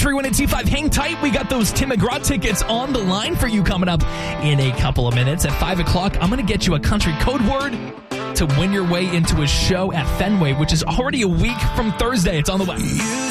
93.1 at T5. Hang tight. We got those Tim McGraw tickets on the line for you coming up in a couple of minutes. At 5 o'clock, I'm going to get you a country code word to win your way into a show at Fenway, which is already a week from Thursday. It's on the way.